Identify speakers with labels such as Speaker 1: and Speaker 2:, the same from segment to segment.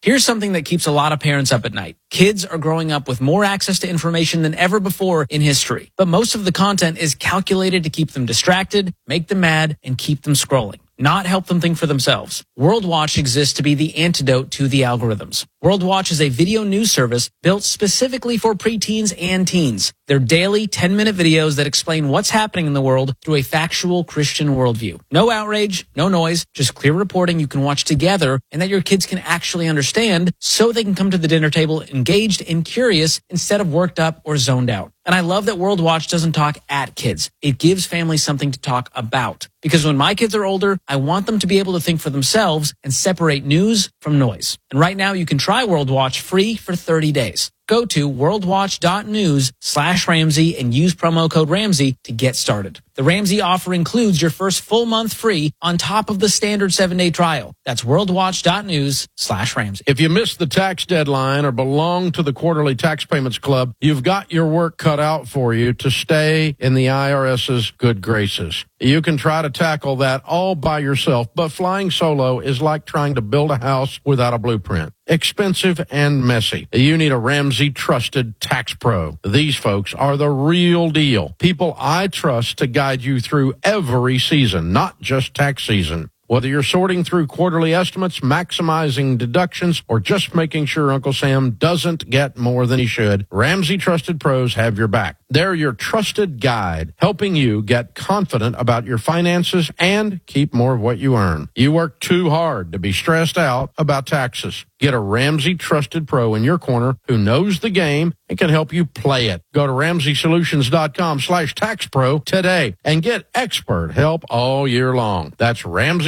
Speaker 1: Here's something that keeps a lot of parents up at night. Kids are growing up with more access to information than ever before in history, but most of the content is calculated to keep them distracted, make them mad, and keep them scrolling, not help them think for themselves. World Watch exists to be the antidote to the algorithms. World Watch is a video news service built specifically for preteens and teens. They're daily 10-minute videos that explain what's happening in the world through a factual Christian worldview. No outrage, no noise, just clear reporting you can watch together and that your kids can actually understand so they can come to the dinner table engaged and curious instead of worked up or zoned out. And I love that World Watch doesn't talk at kids. It gives families something to talk about. Because when my kids are older, I want them to be able to think for themselves and separate news from noise. And right now you can try World Watch free for 30 days. Go to worldwatch.news/Ramsey and use promo code Ramsey to get started. The Ramsey offer includes your first full month free on top of the standard 7-day trial. That's worldwatch.news/Ramsey.
Speaker 2: If you missed the tax deadline or belong to the Quarterly Tax Payments Club, you've got your work cut out for you to stay in the IRS's good graces. You can try to tackle that all by yourself, but flying solo is like trying to build a house without a blueprint. Expensive and messy. You need a Ramsey trusted tax pro. These folks are the real deal. People I trust to guide you through every season, not just tax season. Whether you're sorting through quarterly estimates, maximizing deductions, or just making sure Uncle Sam doesn't get more than he should, Ramsey Trusted Pros have your back. They're your trusted guide, helping you get confident about your finances and keep more of what you earn. You work too hard to be stressed out about taxes. Get a Ramsey Trusted Pro in your corner who knows the game and can help you play it. Go to RamseySolutions.com/taxpro today and get expert help all year long. That's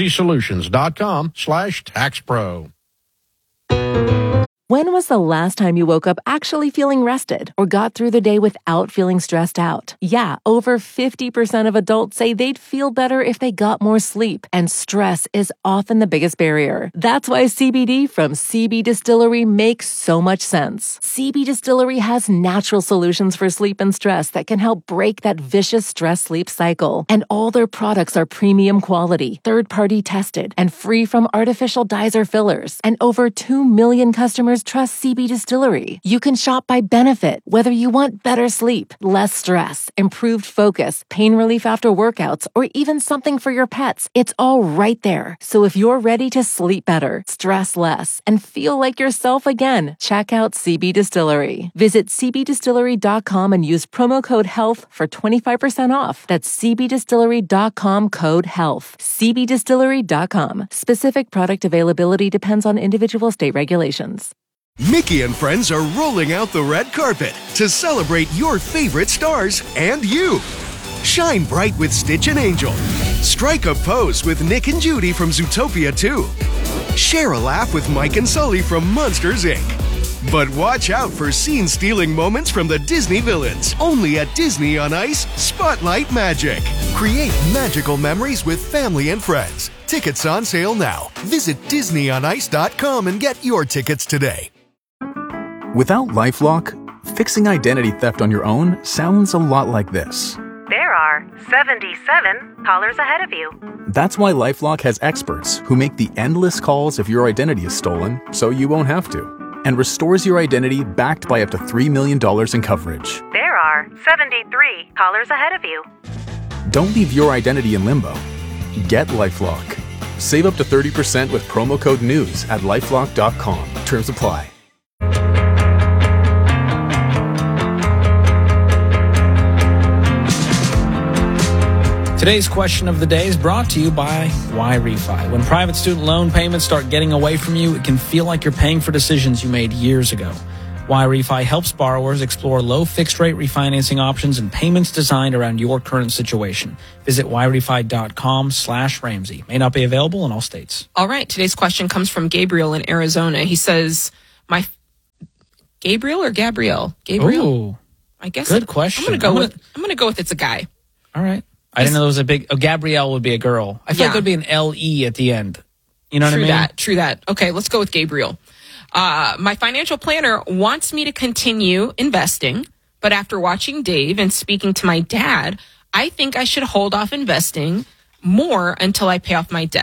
Speaker 2: RamseySolutions.com/taxpro.
Speaker 3: When was the last time you woke up actually feeling rested or got through the day without feeling stressed out? Yeah, over 50% of adults say they'd feel better if they got more sleep, and stress is often the biggest barrier. That's why CBD from CB Distillery makes so much sense. CB Distillery has natural solutions for sleep and stress that can help break that vicious stress-sleep cycle. And all their products are premium quality, third-party tested, and free from artificial dyes or fillers. And over 2 million customers trust CB Distillery. You can shop by benefit, whether you want better sleep, less stress, improved focus, pain relief after workouts, or even something for your pets. It's all right there. So if you're ready to sleep better, stress less, and feel like yourself again, check out CB Distillery. Visit cbdistillery.com and use promo code HEALTH for 25% off. That's cbdistillery.com code HEALTH. cbdistillery.com. Specific product availability depends on individual state regulations.
Speaker 4: Mickey and friends are rolling out the red carpet to celebrate your favorite stars and you. Shine bright with Stitch and Angel. Strike a pose with Nick and Judy from Zootopia 2. Share a laugh with Mike and Sully from Monsters, Inc. But watch out for scene-stealing moments from the Disney villains. Only at Disney on Ice Spotlight Magic. Create magical memories with family and friends. Tickets on sale now. Visit DisneyOnIce.com and get your tickets today.
Speaker 5: Without LifeLock, fixing identity theft on your own sounds a lot like this.
Speaker 6: There are 77 callers ahead of you.
Speaker 5: That's why LifeLock has experts who make the endless calls if your identity is stolen, so you won't have to, and restores your identity backed by up to $3 million in coverage.
Speaker 6: There are 73 callers ahead of you.
Speaker 5: Don't leave your identity in limbo. Get LifeLock. Save up to 30% with promo code NEWS at LifeLock.com. Terms apply.
Speaker 1: Today's question of the day is brought to you by YRefi. When private student loan payments start getting away from you, it can feel like you're paying for decisions you made years ago. YRefi helps borrowers explore low fixed rate refinancing options and payments designed around your current situation. Visit YRefi.com/Ramsey. May not be available in all states.
Speaker 7: All right. Today's question comes from Gabriel in Arizona. He says, Gabriel or Gabrielle? Gabriel?
Speaker 1: Ooh,
Speaker 7: I guess.
Speaker 1: Good question.
Speaker 7: I'm going to go with it's a guy.
Speaker 1: All right. I didn't know there was a big, Gabrielle would be a girl. I feel like it would be an L-E at the end. You know what I mean?
Speaker 7: True that. Okay, let's go with Gabriel. My financial planner wants me to continue investing, but after watching Dave and speaking to my dad, I think I should hold off investing more until I pay off my debt.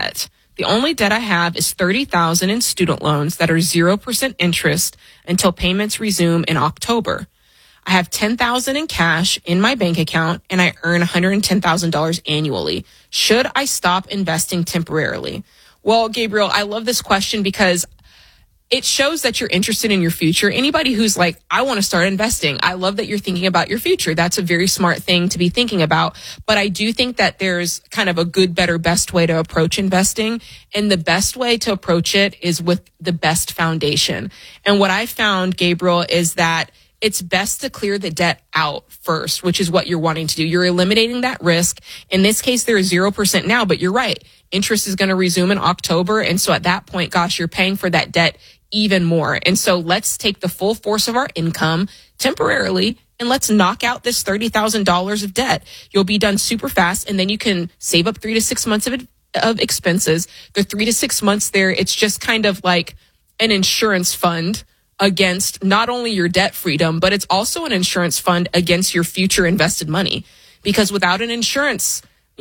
Speaker 7: The only debt I have is $30,000 in student loans that are 0% interest until payments resume in October. I have $10,000 in cash in my bank account and I earn $110,000 annually. Should I stop investing temporarily? Well, Gabriel, I love this question because it shows that you're interested in your future. Anybody who's like, I want to start investing, I love that you're thinking about your future. That's a very smart thing to be thinking about. But I do think that there's kind of a good, better, best way to approach investing. And the best way to approach it is with the best foundation. And what I found, Gabriel, is that it's best to clear the debt out first, which is what you're wanting to do. You're eliminating that risk. In this case, there is 0% now, but you're right. Interest is going to resume in October. And so at that point, gosh, you're paying for that debt even more. And so let's take the full force of our income temporarily and let's knock out this $30,000 of debt. You'll be done super fast. And then you can save up 3 to 6 months of expenses. The 3 to 6 months there, it's just kind of like an insurance fund against not only your debt freedom, but it's also an insurance fund against your future invested money. Because without an insurance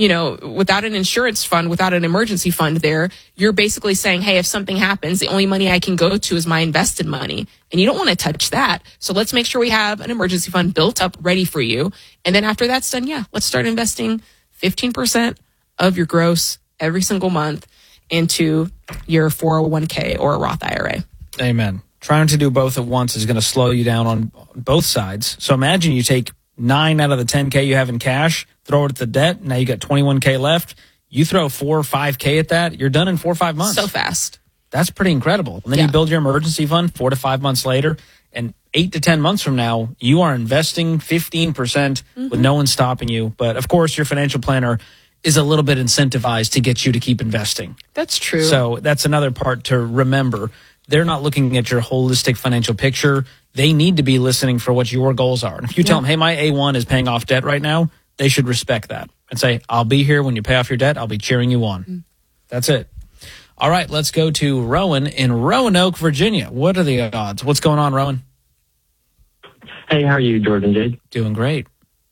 Speaker 7: fund, without an emergency fund there, you're basically saying, hey, if something happens, the only money I can go to is my invested money. And you don't want to touch that. So let's make sure we have an emergency fund built up ready for you. And then after that's done, let's start investing 15% of your gross every single month into your 401k or a Roth IRA.
Speaker 1: Amen. Trying to do both at once is going to slow you down on both sides. So imagine you take 9 out of the 10K you have in cash, throw it at the debt. Now you got 21K left. You throw 4 or 5K at that, you're done in 4 or 5 months.
Speaker 7: So fast.
Speaker 1: That's pretty incredible. And then you build your emergency fund 4 to 5 months later, and 8 to 10 months from now, you are investing 15% with no one stopping you. But of course, your financial planner is a little bit incentivized to get you to keep investing.
Speaker 7: That's true.
Speaker 1: So that's another part to remember. They're not looking at your holistic financial picture. They need to be listening for what your goals are. And if you tell them, hey, my A1 is paying off debt right now, they should respect that and say, I'll be here when you pay off your debt. I'll be cheering you on. That's it. All right, let's go to Rowan in Roanoke, Virginia. What are the odds? What's going on, Rowan?
Speaker 8: Hey, how are you, Jordan Jade?
Speaker 1: Doing great.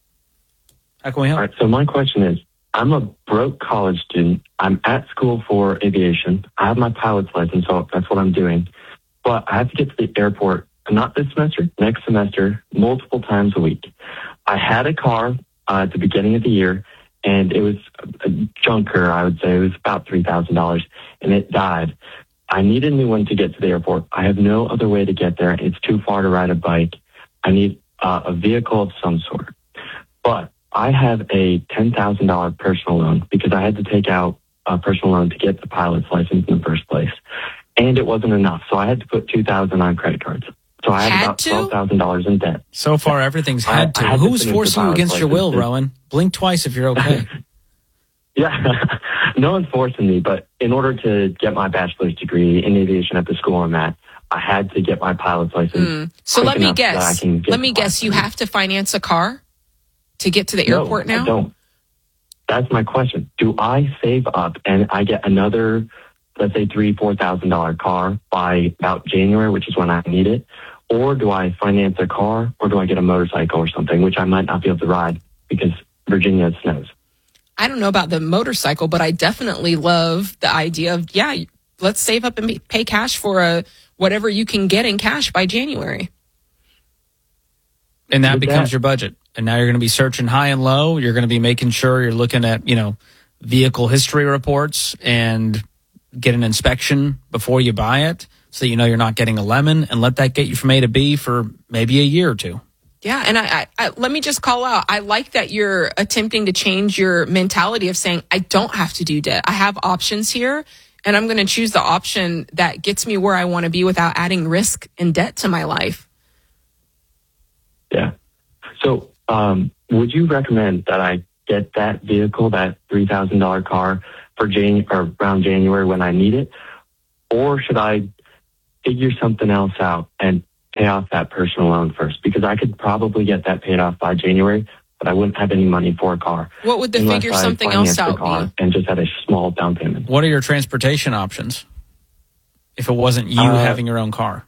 Speaker 1: How can we help?
Speaker 8: All right, so my question is, I'm a broke college student. I'm at school for aviation. I have my pilot's license, so that's what I'm doing. But I have to get to the airport, not this semester, next semester, multiple times a week. I had a car at the beginning of the year, and it was a junker, I would say. It was about $3,000, and it died. I need a new one to get to the airport. I have no other way to get there. It's too far to ride a bike. I need a vehicle of some sort. But I have a $10,000 personal loan because I had to take out a personal loan to get the pilot's license in the first place. And it wasn't enough, so I had to put $2,000 on credit cards. So I had about $12,000 in debt.
Speaker 1: So far, everything's had to. Who's forcing you against your will, Rowan? Blink twice if you're okay.
Speaker 8: Yeah, no one's forcing me, but in order to get my bachelor's degree in aviation at the school I'm at, I had to get my pilot's license.
Speaker 7: So let me guess. You have to finance a car to get to the airport now?
Speaker 8: I don't. That's my question. Do I save up and I get another, let's say, $3,000-$4,000 car by about January, which is when I need it? Or do I finance a car, or do I get a motorcycle or something, which I might not be able to ride because Virginia snows?
Speaker 7: I don't know about the motorcycle, but I definitely love the idea of, let's save up and pay cash for whatever you can get in cash by January.
Speaker 1: And that becomes your budget. And now you're going to be searching high and low. You're going to be making sure you're looking at, vehicle history reports and get an inspection before you buy it so that you know you're not getting a lemon, and let that get you from A to B for maybe a year or two.
Speaker 7: Yeah, and I let me just call out, I like that you're attempting to change your mentality of saying, I don't have to do debt. I have options here, and I'm going to choose the option that gets me where I want to be without adding risk and debt to my life.
Speaker 8: Yeah. So would you recommend that I get that vehicle, that $3,000 car, for around January when I need it? Or should I figure something else out and pay off that personal loan first? Because I could probably get that paid off by January, but I wouldn't have any money for a car.
Speaker 7: What would the figure something else out be?
Speaker 8: And just had a small down payment.
Speaker 1: What are your transportation options if it wasn't you having your own car?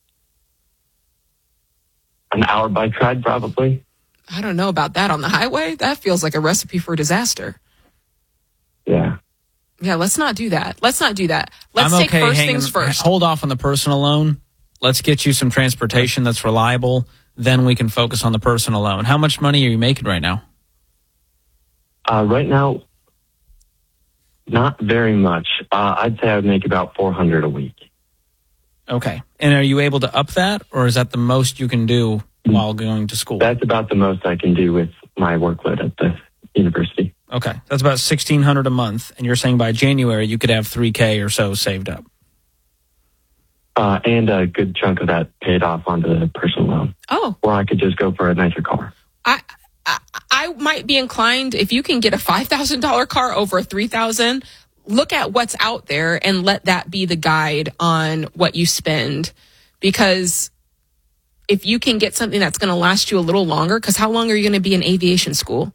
Speaker 8: An hour bike ride, probably.
Speaker 7: I don't know about that on the highway. That feels like a recipe for disaster.
Speaker 8: Yeah.
Speaker 7: Yeah, let's not do that. Let's take
Speaker 1: okay
Speaker 7: first things first.
Speaker 1: Hold off on the personal loan. Let's get you some transportation that's reliable. Then we can focus on the personal loan. How much money are you making right now?
Speaker 8: Right now, not very much. I'd say I would make about $400 a week.
Speaker 1: Okay. And are you able to up that, or is that the most you can do while going to school?
Speaker 8: That's about the most I can do with my workload at the university.
Speaker 1: Okay. That's about $1,600 a month. And you're saying by January you could have $3,000 or so saved up.
Speaker 8: And a good chunk of that paid off onto the personal loan.
Speaker 7: Oh.
Speaker 8: Or I could just go for a nicer car.
Speaker 7: I might be inclined, if you can get a $5,000 car over a $3,000, look at what's out there and let that be the guide on what you spend. Because if you can get something that's going to last you a little longer, because how long are you going to be in aviation school?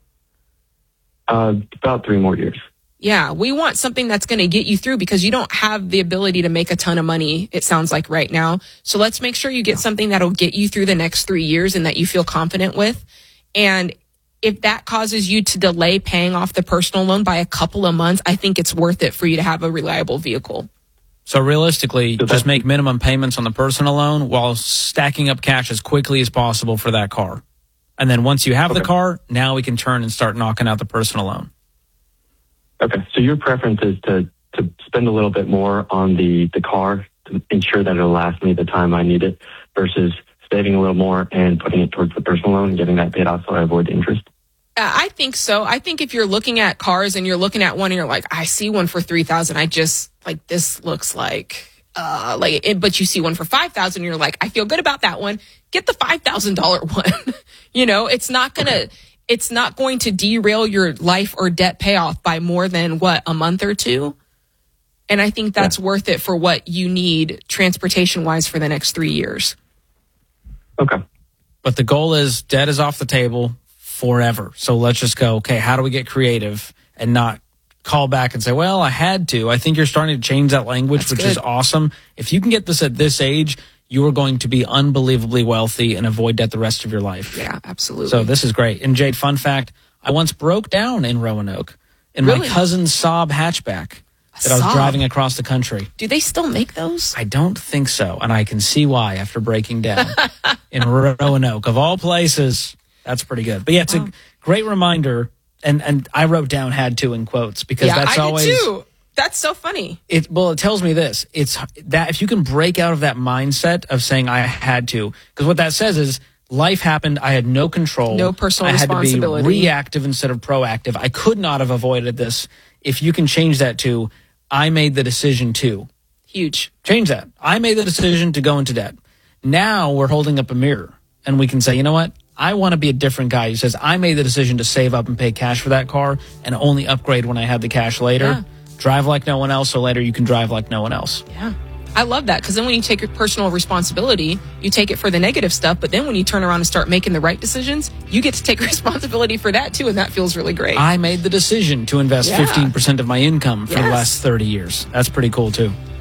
Speaker 8: About 3 more years.
Speaker 7: Yeah, we want something that's going to get you through, because you don't have the ability to make a ton of money, it sounds like right now. So let's make sure you get something that'll get you through the next 3 years and that you feel confident with. And if that causes you to delay paying off the personal loan by a couple of months, I think it's worth it for you to have a reliable vehicle.
Speaker 1: So realistically, just make minimum payments on the personal loan while stacking up cash as quickly as possible for that car. And then once you have the car, now we can turn and start knocking out the personal loan.
Speaker 8: Okay. So your preference is to spend a little bit more on the car to ensure that it'll last me the time I need it versus saving a little more and putting it towards the personal loan and getting that paid off so I avoid interest?
Speaker 7: I think so. I think if you're looking at cars and you're looking at one and you're like, I see one for $3,000. I just like, this looks like but you see one for $5,000 and you're like, I feel good about that one. Get the $5,000 one. You know, it's not going to derail your life or debt payoff by more than a month or two. And I think that's worth it for what you need transportation wise for the next 3 years.
Speaker 8: Okay.
Speaker 1: But the goal is debt is off the table forever. So let's just go, okay, how do we get creative and not call back and say, well, I had to. I think you're starting to change that language, which is awesome. If you can get this at this age, you are going to be unbelievably wealthy and avoid debt the rest of your life.
Speaker 7: Yeah, absolutely.
Speaker 1: So this is great. And Jade, fun fact, I once broke down in Roanoke in my cousin's Saab hatchback that I was driving across the country.
Speaker 7: Do they still make those?
Speaker 1: I don't think so. And I can see why after breaking down in Roanoke, of all places. That's pretty good. But yeah, it's a great reminder. And I wrote down "had to" in quotes because that's always.
Speaker 7: Did too. That's so funny.
Speaker 1: It tells me this. It's that if you can break out of that mindset of saying I had to, because what that says is life happened. I had no control.
Speaker 7: No personal
Speaker 1: I
Speaker 7: responsibility.
Speaker 1: had to be reactive instead of proactive. I could not have avoided this. If you can change that to, I made the decision to.
Speaker 7: Huge.
Speaker 1: Change that. I made the decision to go into debt. Now we're holding up a mirror and we can say, you know what? I want to be a different guy who says, I made the decision to save up and pay cash for that car and only upgrade when I have the cash later.
Speaker 7: Yeah.
Speaker 1: Drive like no one else, so later you can drive like no one else.
Speaker 7: Yeah. I love that, because then when you take your personal responsibility, you take it for the negative stuff, but then when you turn around and start making the right decisions, you get to take responsibility for that too, and that feels really great.
Speaker 1: I made the decision to invest 15% of my income for the last 30 years. That's pretty cool too.